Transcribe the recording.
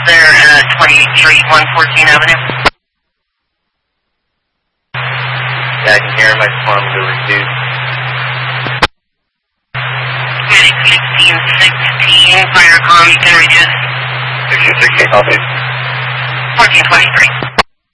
there at 23114 Avenue. Yeah, I can hear him. I just want him to reduce. Good, 1616, fire comms can reduce. 1616, copy. 1423.